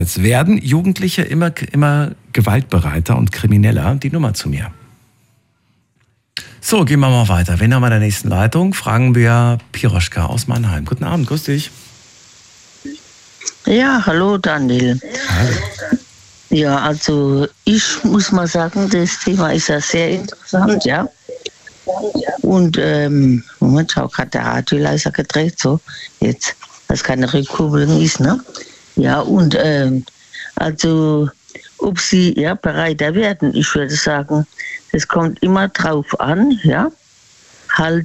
Jetzt werden Jugendliche immer gewaltbereiter und krimineller. Die Nummer zu mir. So, gehen wir mal weiter. Wen haben wir in der nächsten Leitung? Fragen wir Piroschka aus Mannheim. Guten Abend, grüß dich. Ja, hallo Daniel. Hallo. Ja, also ich muss mal sagen, das Thema ist ja sehr interessant, ja. Und, Moment, schau, gerade der Radio leiser gedreht, so, jetzt, dass keine Rückkopplung ist, ne? Ja, und, also, ob sie, ja, bereiter werden, ich würde sagen, das kommt immer drauf an, ja, halt,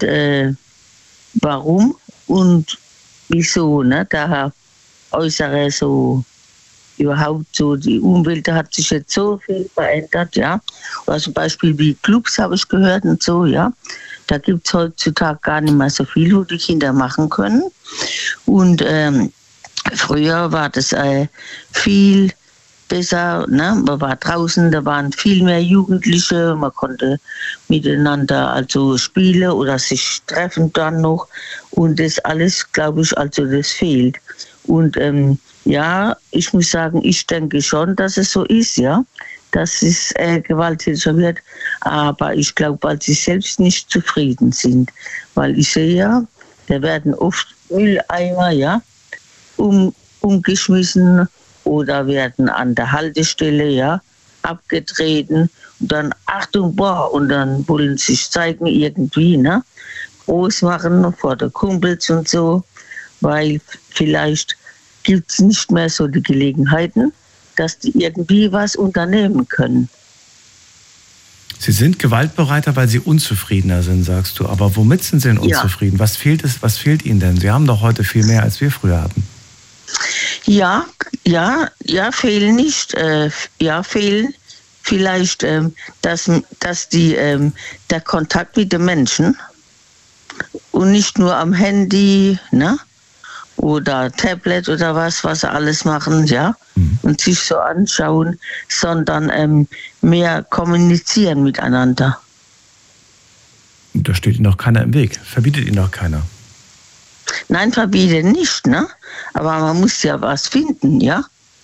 warum und wieso, ne, da äußere so, überhaupt so, die Umwelt hat sich jetzt so viel verändert, ja. Oder zum Beispiel wie Clubs habe ich gehört und so, ja. Da gibt es heutzutage gar nicht mehr so viel, wo die Kinder machen können. Und früher war das viel besser, ne? Man war draußen, da waren viel mehr Jugendliche, man konnte miteinander also spielen oder sich treffen dann noch. Und das alles, glaube ich, also das fehlt. Und ja, ich muss sagen, ich denke schon, dass es so ist, ja, dass es gewalttätiger wird. Aber ich glaube, weil sie selbst nicht zufrieden sind. Weil ich sehe ja, da werden oft Mülleimer, ja, umgeschmissen oder werden an der Haltestelle, ja, abgetreten. Und dann, Achtung, boah, und dann wollen sie sich zeigen irgendwie, ne, groß machen vor der Kumpels und so, weil vielleicht gibt es nicht mehr so die Gelegenheiten, dass die irgendwie was unternehmen können. Sie sind gewaltbereiter, weil Sie unzufriedener sind, sagst du. Aber womit sind Sie denn unzufrieden? Ja. Was fehlt Ihnen denn? Sie haben doch heute viel mehr, als wir früher hatten. Ja, fehlen nicht. Fehlen vielleicht, dass der Kontakt mit den Menschen und nicht nur am Handy, ne? Oder Tablet oder was sie alles machen, ja, und sich so anschauen, sondern mehr kommunizieren miteinander. Da steht Ihnen doch keiner im Weg, verbietet Ihnen doch keiner. Nein, verbieten nicht, ne? Aber man muss ja was finden, ja?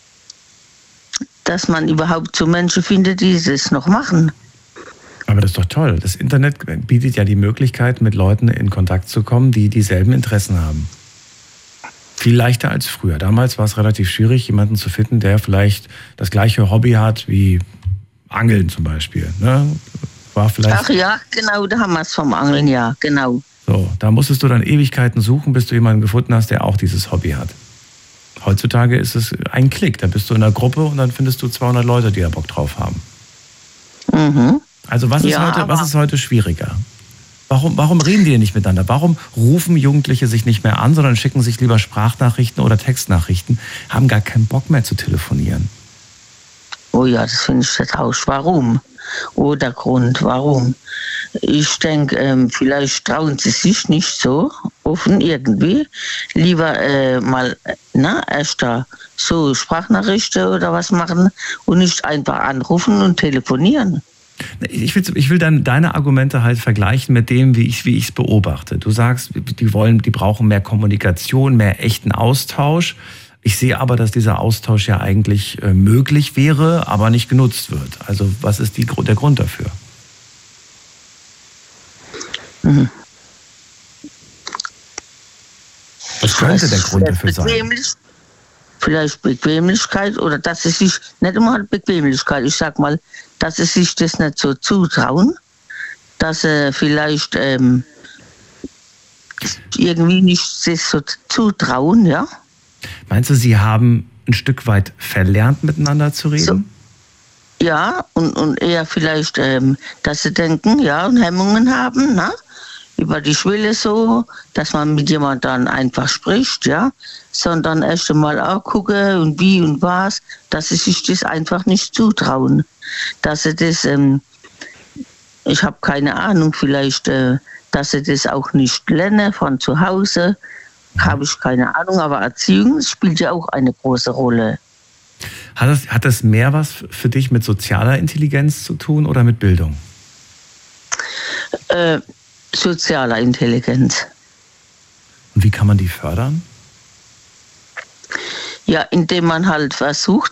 Dass man überhaupt so Menschen findet, die das noch machen. Aber das ist doch toll. Das Internet bietet ja die Möglichkeit, mit Leuten in Kontakt zu kommen, die dieselben Interessen haben. Viel leichter als früher. Damals war es relativ schwierig, jemanden zu finden, der vielleicht das gleiche Hobby hat wie Angeln zum Beispiel. Ne? War vielleicht. Ach ja, genau, da haben wir es vom Angeln, ja, genau. So, da musstest du dann Ewigkeiten suchen, bis du jemanden gefunden hast, der auch dieses Hobby hat. Heutzutage ist es ein Klick. Da bist du in einer Gruppe und dann findest du 200 Leute, die da Bock drauf haben. Mhm. Also was ist heute schwieriger? Warum reden die denn nicht miteinander? Warum rufen Jugendliche sich nicht mehr an, sondern schicken sich lieber Sprachnachrichten oder Textnachrichten, haben gar keinen Bock mehr zu telefonieren? Oh ja, das finde ich traurig. Warum? Der Grund, warum? Ich denke, vielleicht trauen sie sich nicht so offen irgendwie. Lieber mal erst da so Sprachnachrichten oder was machen und nicht einfach anrufen und telefonieren. Ich will deine Argumente halt vergleichen mit dem, wie ich es beobachte. Du sagst, die brauchen mehr Kommunikation, mehr echten Austausch. Ich sehe aber, dass dieser Austausch ja eigentlich möglich wäre, aber nicht genutzt wird. Also was ist der Grund dafür? Mhm. Was könnte der Grund dafür sein? Vielleicht Bequemlichkeit oder dass es sich, nicht immer Bequemlichkeit, ich sag mal, dass sie sich das nicht so zutrauen, dass sie vielleicht irgendwie nicht das so zutrauen, ja. Meinst du, sie haben ein Stück weit verlernt, miteinander zu reden? So, ja, und eher vielleicht, dass sie denken, ja, und Hemmungen haben, ne? Über die Schwelle so, dass man mit jemandem dann einfach spricht, ja, sondern erst einmal auch gucken und wie und was, dass sie sich das einfach nicht zutrauen. Dass sie das, ich habe keine Ahnung, vielleicht, dass sie das auch nicht lernen von zu Hause, habe ich keine Ahnung, aber Erziehung spielt ja auch eine große Rolle. Hat das mehr was für dich mit sozialer Intelligenz zu tun oder mit Bildung? Sozialer Intelligenz. Und wie kann man die fördern? Ja, indem man halt versucht,